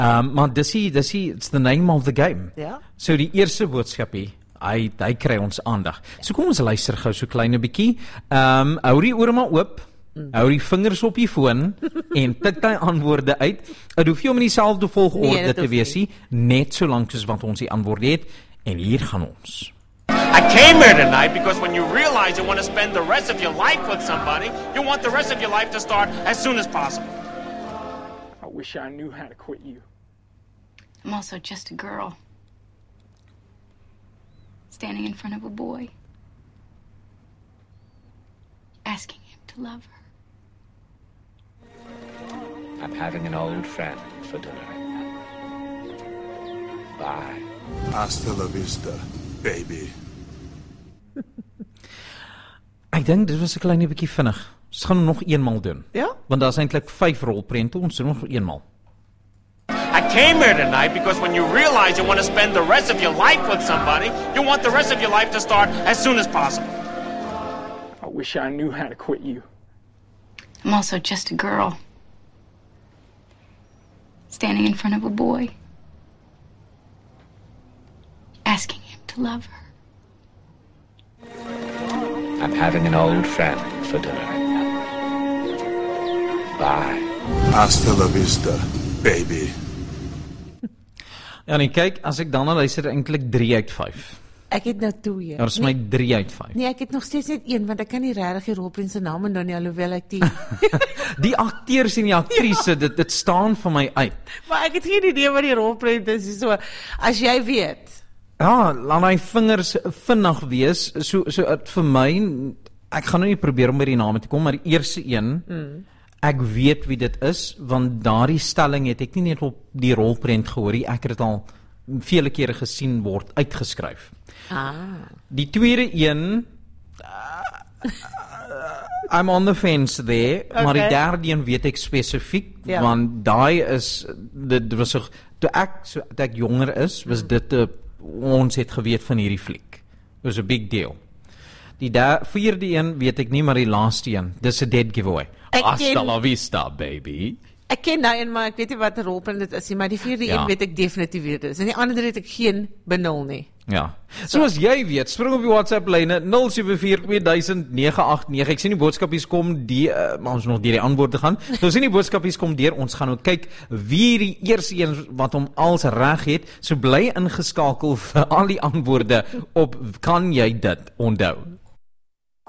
Maar it's the name of the game. Ja? So die eerste boodskapie, hy kry ons aandag. So kom ons luister gou so klein 'n bietjie. Hou die ore maar oop. Hou die vingers op die foon en tik die antwoorde uit. Dit hoef nie om in dieselfde volgorde te wees nie, net so lank soos wat ons die antwoorde het. En hier gaan ons. I came here tonight because when you realize you want to spend the rest of your life with somebody, you want the rest of your life to start as soon as possible. I wish I knew how to quit you. I'm also just a girl. Standing in front of a boy. Asking him to love her. I'm having an old friend for dinner. Bye. Hasta la vista, baby. Ek dink dit was 'n klein bietjie vinnig. Ons gaan nog eenmaal doen. Ja? Want daar's eintlik 5 rolprente, ons doen nog eenmaal. I came here tonight because when you realize you want to spend the rest of your life with somebody, you want the rest of your life to start as soon as possible. I wish I knew how to quit you. I'm also just a girl. Standing in front of a boy. Asking him to love her. I'm having an old friend for dinner. Bye. Hasta la vista, baby. Ja, en kyk, as ek dan luister, eintlik 3 uit 5. Ek het nou 2. Daar is my 3 uit 5. Nee, ek het nog steeds net 1, want ek kan nie regtig die rolprent se naam onthou nie, alhoewel ek die Die akteurs en die aktrise, dit staan vir my uit. Maar ek het geen idee wat die rolprent is nie. So, as jy weet. Ja, laat my vingers vinnig wees. So vir my, ek gaan nou nie probeer om by die name te kom, maar die eerste een, ek weet wie dit is, want daardie stelling het ek nie net op die rolprent gehoor nie, ek het dit al vele kere gesien word uitgeskryf. Die tweede een, I'm on the fence there, maar die derde een weet ek spesifiek, want daai is, dit was toe ek jonger is, was dit ons het geweet van hierdie fliek. It was a big deal. Die vierde een weet ek nie, maar die laaste een, dis 'n dead giveaway. Hasta la vista, baby. Ek ken nou een, maar ek weet nie wat 'n rolprent dit is nie, maar die vierde een weet ek definitief weet dit is. En die ander het ek geen benul nie. Ja. Soos jy weet, spring op die WhatsApp lyne 074200989. Ek sien die boodskapies kom, maar ons nog deur die antwoorde gaan. So sien die boodskapies kom deur. Ons gaan nou kyk wie die eerste een wat hom als reg het. So bly ingeskakel vir al die antwoorde op kan jy dit onthou.